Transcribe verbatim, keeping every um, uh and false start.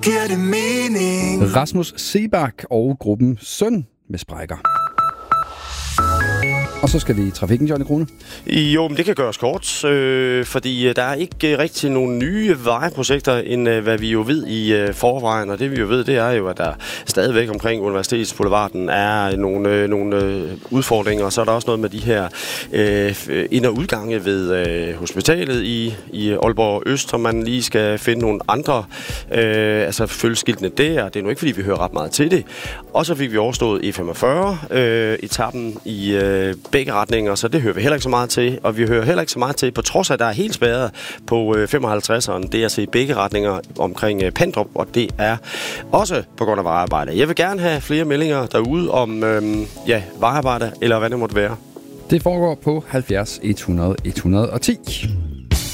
Giver det mening? Rasmus Seebach og gruppen Søn med sprækker. Og så skal vi i trafikken, Johnny Krone. Jo, men det kan gøres kort, øh, fordi der er ikke rigtig nogen nye vejeprojekter, end øh, hvad vi jo ved i øh, forvejen. Og det vi jo ved, det er jo, at der stadigvæk omkring Universitetsboulevarden er nogle, øh, nogle øh, udfordringer. Og så er der også noget med de her øh, ind- og udgange ved øh, hospitalet i, i Aalborg Øst, som man lige skal finde nogle andre, øh, altså følge skiltene der. Det er nu ikke, fordi vi hører ret meget til det. Og så fik vi overstået E femogfyrre, øh, etappen i øh, begge retninger, så det hører vi heller ikke så meget til. Og vi hører heller ikke så meget til, på trods af, at der er helt spærret på øh, femoghalvtredseren. Det er altså i begge retninger omkring øh, Pandrup, og det er også på grund af vejarbejde. Jeg vil gerne have flere meldinger derude om øh, ja, vejarbejde, eller hvad det måtte være. Det foregår på halvfjerds et hundrede et hundrede og ti.